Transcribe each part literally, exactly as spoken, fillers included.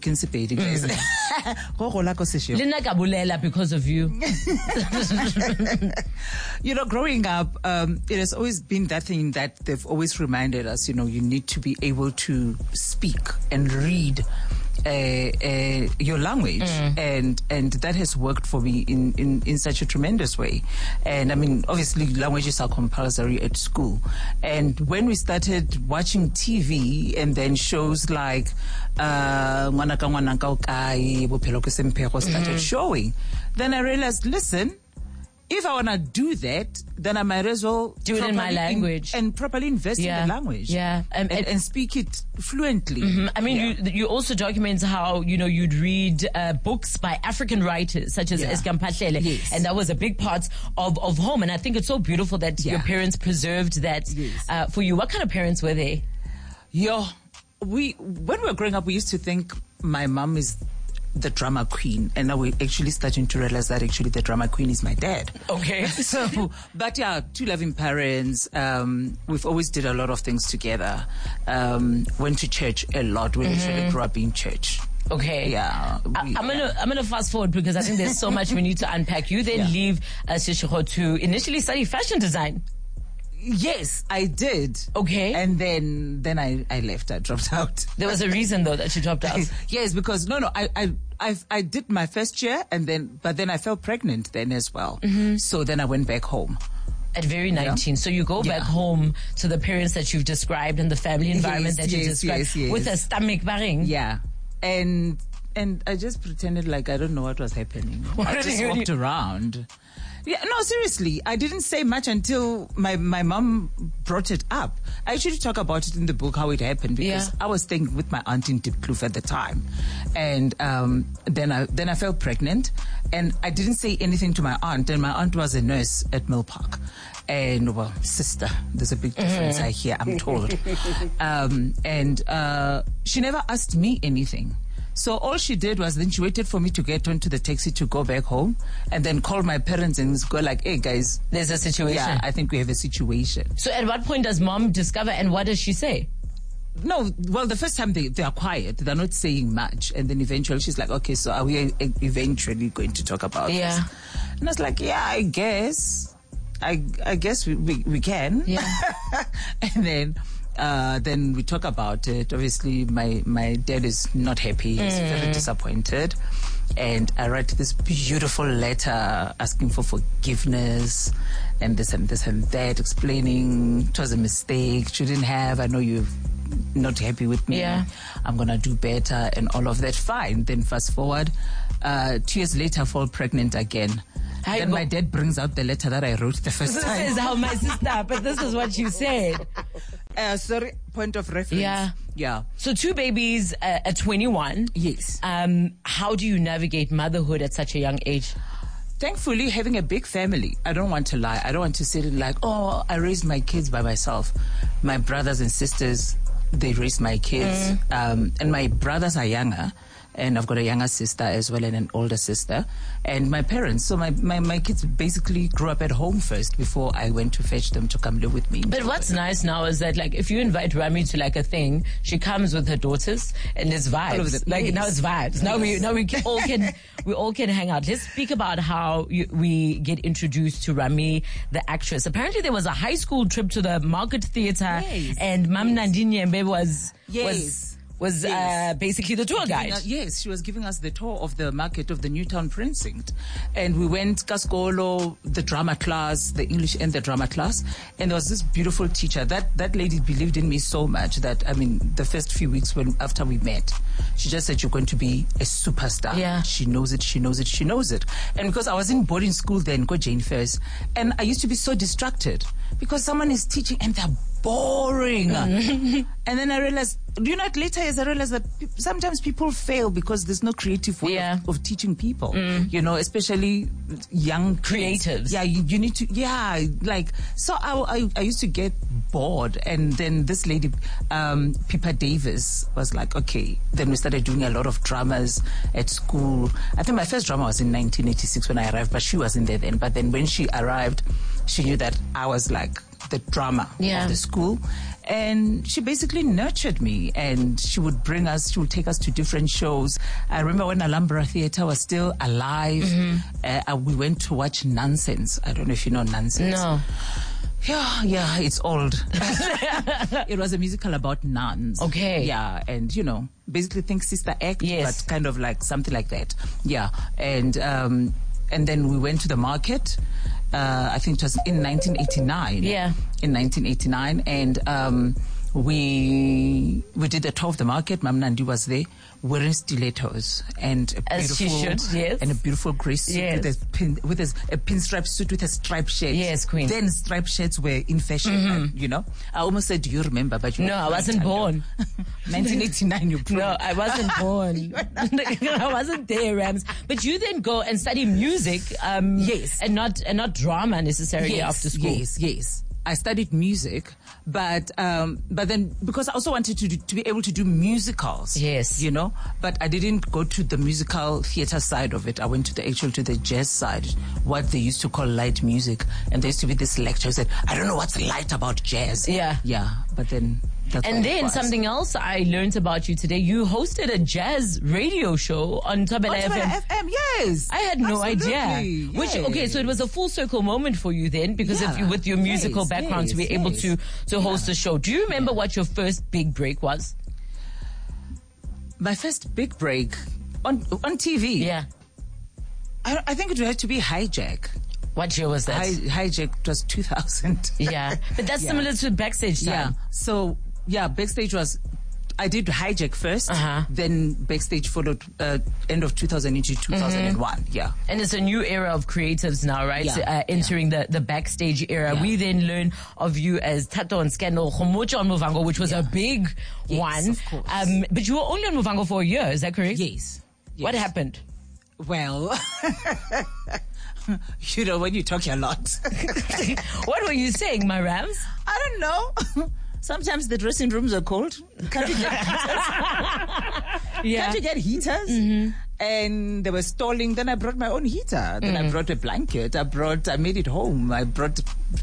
Kinsipedi, guys. Lina kabulela because of you. You know, growing up, um, it has always been that thing that they've always reminded us, you know, you need to be able to speak and read uh, uh, your language. Mm. And and that has worked for me in, in, in such a tremendous way. And I mean, obviously, languages are compulsory at school. And when we started watching T V and then shows like uh, started showing, then I realized, listen, if I want to do that, then I might as well do it in my language in, and properly invest yeah. in the language. Yeah, um, and, and, and speak it fluently. Mm-hmm. I mean, yeah. you, you also document how, you know, you'd read uh, books by African writers such as yeah. Eskom Phahlele, yes. and that was a big part of, of home. And I think it's so beautiful that yeah. your parents preserved that yes. uh, for you. What kind of parents were they? Yo, we when we were growing up, we used to think my mom is the drama queen, and now we're actually starting to realize that actually the drama queen is my dad. Okay. So, but yeah, two loving parents. Um, we've always did a lot of things together. Um, went to church a lot. We mm-hmm. actually grew up in church. Okay. Yeah. We, I, I'm gonna yeah. I'm gonna fast forward because I think there's so much we need to unpack. You then yeah. leave uh, Seshego to initially study fashion design. Yes, I did. Okay. And then then I, I left. I dropped out. There was a reason though that you dropped out. Yes, because no, no, I, I, I, I did my first year and then, but then I fell pregnant then as well. Mm-hmm. So then I went back home. At very nineteen. Yeah. So you go yeah. back home to the parents that you've described and the family environment yes, that yes, you described yes, yes. with a stomach baring. Yeah. And, and I just pretended like I don't know what was happening. What I just walked you? around. Yeah, no, seriously. I didn't say much until my, my mom brought it up. I actually talk about it in the book, how it happened, because yeah. I was staying with my aunt in Diepkloof at the time. And, um, then I, then I fell pregnant and I didn't say anything to my aunt, and my aunt was a nurse at Mill Park. And, well, sister, there's a big difference mm. I hear, I'm told. um, and, uh, she never asked me anything. So all she did was then she waited for me to get onto the taxi to go back home, and then call my parents and go like, hey guys, there's a situation. Yeah, I think we have a situation. So at what point does mom discover, and what does she say? No, well, the first time they, they are quiet, they're not saying much. And then eventually she's like, okay, so are we eventually going to talk about yeah. this? And I was like, yeah, I guess. I, I guess we, we, we can. Yeah. And then... Uh, then we talk about it. Obviously, my, my dad is not happy. He's mm. very disappointed. And I write this beautiful letter asking for forgiveness and this and this and that, explaining it was a mistake, shouldn't have. I know you're not happy with me. Yeah. I'm going to do better and all of that. Fine. Then fast forward. Uh, two years later, I fall pregnant again. I then my dad brings out the letter that I wrote the first this time. This is how my sister, but this is what you said. Uh, sorry, point of reference. Yeah. Yeah. So two babies uh, at twenty-one. Yes. Um, how do you navigate motherhood at such a young age? Thankfully, having a big family, I don't want to lie. I don't want to sit in like, oh, I raised my kids by myself. My brothers and sisters, they raised my kids. Mm. Um, and my brothers are younger. And I've got a younger sister as well and an older sister. And my parents. So my, my, my kids basically grew up at home first before I went to fetch them to come live with me. But what's nice now is that, like, if you invite Rami to, like, a thing, she comes with her daughters and it's vibes. Like, yes. Now it's vibes. Yes. Now we now we can, all can we all can hang out. Let's speak about how you, we get introduced to Rami, the actress. Apparently there was a high school trip to the Market Theatre, yes. and Mam yes. Nandini Mbe was... Yes. was was yes. uh, basically the tour guide. Us, yes, she was giving us the tour of the market of the Newtown precinct. And we went Kaskolo, the drama class, the English and the drama class. And there was this beautiful teacher. That that lady believed in me so much that, I mean, the first few weeks when after we met, she just said, you're going to be a superstar. Yeah. She knows it, she knows it, she knows it. And because I was in boarding school then, go Jane Fairs, and I used to be so distracted because someone is teaching and they're boring. Mm. And then I realized, you know, later as I realized that pe- sometimes people fail because there's no creative way yeah. of, of teaching people, mm. you know, especially young creatives. Kids. Yeah, you, you need to, yeah, like, so I, I, I used to get bored. And then this lady, um, Pippa Davis was like, okay, then we started doing a lot of dramas at school. I think my first drama was in nineteen eighty-six when I arrived, but she wasn't there then. But then when she arrived, she knew that I was like the drama yeah. of the school. And she basically nurtured me, and she would bring us, she would take us to different shows. I remember when Alhambra Theatre was still alive, mm-hmm. uh, we went to watch Nonsense. I don't know if you know Nonsense. No. Yeah, yeah, it's old. It was a musical about nuns. Okay. Yeah, and, you know, basically think Sister Act, yes. but kind of like something like that. Yeah, and um, and then we went to the market. Uh, I think it was in nineteen eighty-nine. Yeah. In nineteen eighty-nine, and um, we we did the tour of the market. Mam Nandi was there wearing stilettos and a As beautiful she should, yes. and a beautiful grey suit yes. with a pin, with a, a pinstripe suit with a striped shirt. Yes, Queen. Then striped shirts were in fashion. Mm-hmm. And, you know, I almost said, "Do you remember?" But you no, I wasn't born. nineteen eighty-nine. You no, I wasn't born. I wasn't there, Rams. But you then go and study music. Um, yes, and not and not drama necessarily yes, after school. Yes, yes. I studied music, but um, but then because I also wanted to do, to be able to do musicals. Yes, you know. But I didn't go to the musical theater side of it. I went to the actual to the jazz side, what they used to call light music. And there used to be this lecture who said, "I don't know what's light about jazz." Yeah, yeah. But then. That's and then something else I learned about you today. You hosted a jazz radio show on Thobela F M. F M, yes. I had no Absolutely. idea. Yes. Which okay, so it was a full circle moment for you then, because yeah. of you with your musical yes, background yes, to be yes. able to to host yeah. a show. Do you remember yeah. what your first big break was? My first big break on on T V. Yeah. I, I think it had to be Hijack. What year was that? Hi, Hijack was two thousand. Yeah, but that's yeah. similar to Backstage Time. Yeah. So yeah, Backstage was. I did Hijack first, uh-huh. then Backstage followed uh, end of two thousand into two thousand one. Mm-hmm. Yeah. And it's a new era of creatives now, right? Yeah. Uh, entering yeah. the, the Backstage era. Yeah. We then learn of you as Tato on Scandal, Khomocho on Muvhango, which was yeah. a big yes, one. Of course. Um, but you were only on Muvhango for a year, is that correct? Yes. yes. What happened? Well, you know, when you talk a lot. What were you saying, my Rams? I don't know. Sometimes the dressing rooms are cold. Can't you get heaters? yeah. Can't you get heaters? Mm-hmm. And they were stalling. Then I brought my own heater. Then mm. I brought a blanket. I brought, I made it home. I brought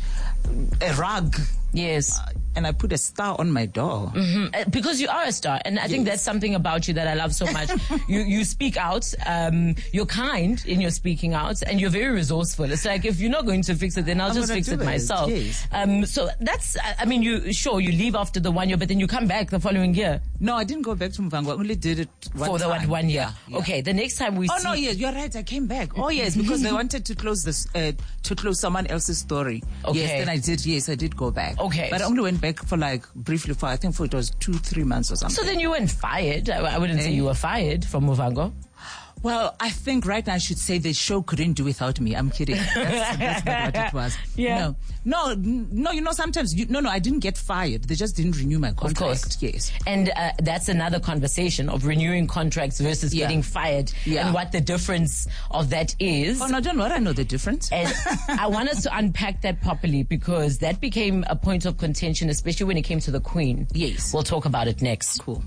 a rug. Yes. Uh, and I put a star on my door. Mm-hmm. Uh, because you are a star. And I yes. think that's something about you that I love so much. you you speak out. Um, you're kind in your speaking out. And you're very resourceful. It's like, if you're not going to fix it, then I'll I'm just fix it, it myself. Yes. Um, so that's, I mean, you sure, you leave after the one year, but then you come back the following year. No, I didn't go back to Muvhango. I only did it one For the time. one, one year. Yeah, yeah. Okay, the next time we oh, see... Oh, no, yes, you're right. I came back. Oh, yes, because they wanted to close this, uh, to close someone else's story. Okay. Yes, then I did, yes, I did go back. Okay. But I only went back for like, briefly for, I think for it was two, three months or something. So then you weren't fired. I, I wouldn't eh? say you were fired from Muvhango. Well, I think right now I should say the show couldn't do without me. I'm kidding. That's, that's not what it was. Yeah. No, no, no. You know, sometimes you, no, no. I didn't get fired. They just didn't renew my contract. Of course, yes. And uh, that's another conversation of renewing contracts versus yeah. getting fired, yeah. and what the difference of that is. Oh no, don't worry. I know the difference. And I want us to unpack that properly, because that became a point of contention, especially when it came to the Queen. Yes. We'll talk about it next. Cool.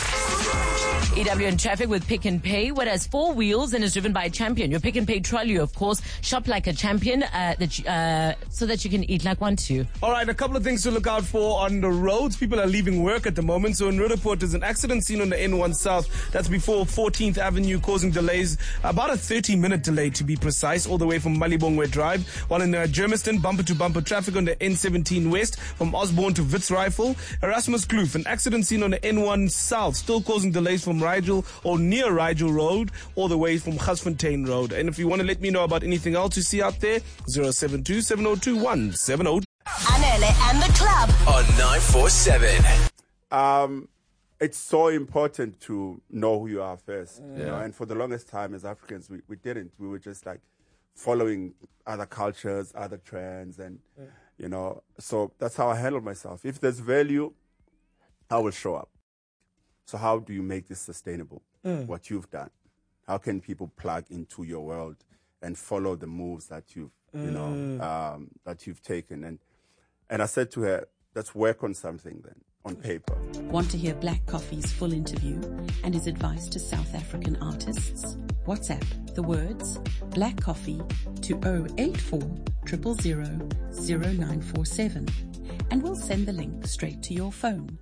E W in traffic with Pick and Pay. What has four wheels and is driven by a champion? Your Pick and Pay trolley, of course. Shop like a champion, uh, that you, uh, so that you can eat like one too. All right, a couple of things to look out for on the roads. People are leaving work at the moment. So in Roodepoort, there's an accident seen on the N one South. That's before fourteenth Avenue, causing delays. About a thirty-minute delay, to be precise, all the way from Malibongwe Drive. While in uh, Germiston, bumper-to-bumper traffic on the N seventeen West from Osborne to Wits Rifle. Erasmus Kloof, an accident seen on the N one South, still causing delays from Rigel or near Rigel Road, all the way from Gasfontein Road. And if you want to let me know about anything else you see out there, zero seven two, seven oh two, one seven oh. Anele and the club on nine four seven. Um, it's so important to know who you are first. Yeah. You know? And for the longest time as Africans, we, we didn't. We were just like following other cultures, other trends, and, yeah. you know, so that's how I handle myself. If there's value, I will show up. So how do you make this sustainable, mm. what you've done? How can people plug into your world and follow the moves that you've, mm. you know, um, that you've taken? And and I said to her, let's work on something then. on paper. Want to hear Black Coffee's full interview and his advice to South African artists? WhatsApp the words Black Coffee to zero eight four zero zero zero zero nine four seven and we'll send the link straight to your phone.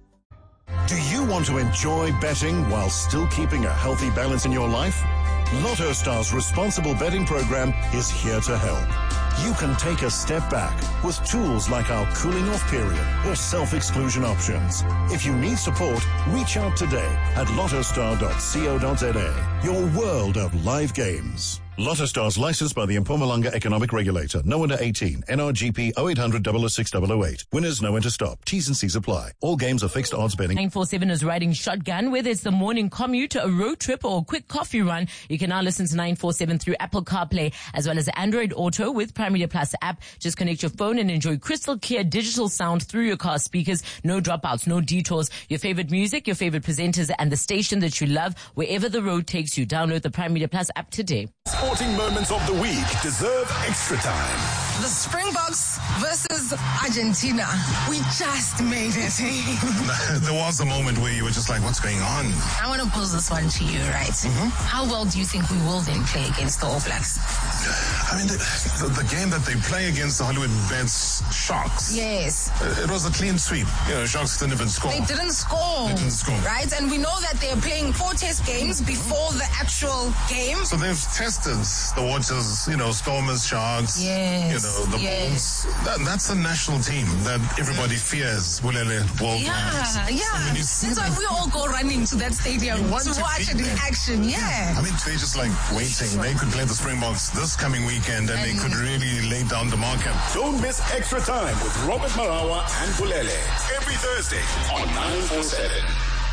Do you want to enjoy betting while still keeping a healthy balance in your life? Lotto Star's responsible betting program is here to help. You can take a step back with tools like our cooling off period or self-exclusion options. If you need support, reach out today at lottostar dot co dot za. Your world of live games. Lotto Stars licensed by the Mpumalanga Economic Regulator. No under eighteen. N R G P zero eight hundred double oh six double oh eight. Winners know when to stop. T's and C's apply. All games are fixed odds betting. nine four seven is riding shotgun. Whether it's the morning commute, a road trip, or a quick coffee run, you can now listen to nine four seven through Apple CarPlay as well as Android Auto with Prime Media Plus app. Just connect your phone and enjoy crystal clear digital sound through your car speakers. No dropouts, no detours. Your favorite music, your favorite presenters, and the station that you love wherever the road takes you. Download the Prime Media Plus app today. Sporting moments of the week deserve extra time. The Springboks versus Argentina. We just made it. There was a moment where you were just like, what's going on? I want to pose this one to you, right? Mm-hmm. How well do you think we will then play against the All Blacks? I mean, the, the, the game that they play against the Hollywood Bets Sharks. Yes. It was a clean sweep. You know, Sharks didn't even score. They didn't score. They didn't score. Right? And we know that they're playing four test games before the actual game. So they've tested the waters, you know, Stormers, Sharks. Yes. You know, the yes. Bulls. That, that's a national team that everybody fears. Bulele, World Yeah, Cup. yeah. I mean, That's why we all go running to that stadium to, to watch it in them. action. Yeah. yeah. I mean, they're just like waiting. They could play the Springboks this coming weekend and, and they could really lay down the marker. Don't miss Extra Time with Robert Marawa and Bulele every Thursday on nine four seven.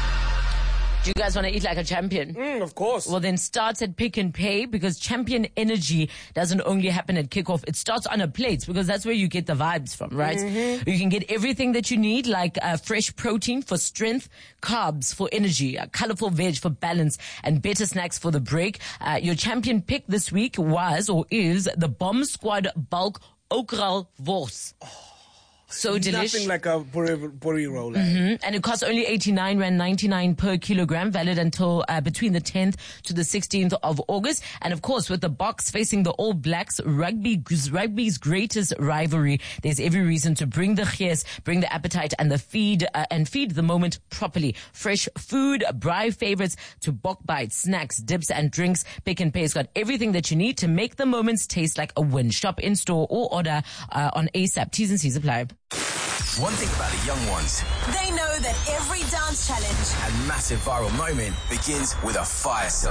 Do you guys want to eat like a champion? Mm, of course. Well, then start at Pick and Pay because champion energy doesn't only happen at kickoff. It starts on a plate because that's where you get the vibes from, right? Mm-hmm. You can get everything that you need, like uh, fresh protein for strength, carbs for energy, uh, colorful veg for balance, and better snacks for the break. Uh, your champion pick this week was or is the Bomb Squad Bulk Okral Wors. Oh. So delicious. Nothing like a puri, puri roll. Mm-hmm. And it costs only eighty-nine rand ninety-nine per kilogram, valid until uh, between the tenth to the sixteenth of August. And of course, with the box facing the All Blacks, rugby, rugby's greatest rivalry, there's every reason to bring the gees, bring the appetite and the feed, uh, and feed the moment properly. Fresh food, braai favorites to bok bites, snacks, dips and drinks. Pick and Pay's got everything that you need to make the moments taste like a win. Shop in store or order uh, on ASAP. T's and C's apply. One thing about the young ones, They know that every dance challenge and massive viral moment begins with a fire sale.